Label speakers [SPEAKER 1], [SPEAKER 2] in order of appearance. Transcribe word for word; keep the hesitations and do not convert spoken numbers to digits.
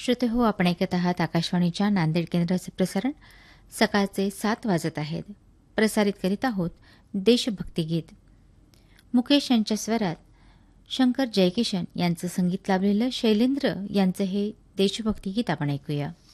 [SPEAKER 1] श्रोते हो, आपण ऐकत आहात आकाशवाणीच्या नांदेड केंद्राचे प्रसारण. सकाळचे सात वाजत आहेत. प्रसारित करीत आहोत देशभक्ती गीत. मुकेश यांच्या स्वरात शंकर जयकिशन यांचं संगीत लाभलेलं शैलेंद्र यांचं हे देशभक्ती गीत आपण ऐकूया.